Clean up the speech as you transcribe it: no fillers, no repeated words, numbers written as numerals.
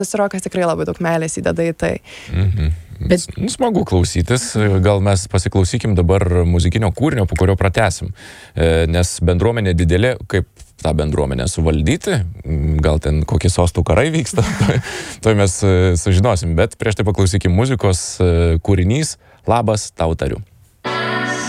Rokas tikrai labai daug meilės įdeda į tai. Bet smagu klausytis, gal mes pasiklausykim dabar muzikinio kūrinio, po kurio pratęsim, nes bendruomenė didelė, kaip tą bendruomenę suvaldyti, gal ten kokie sostų karai vyksta, tai mes sužinosim, bet prieš tai paklausykim muzikos, kūrinys Labas tau tariu.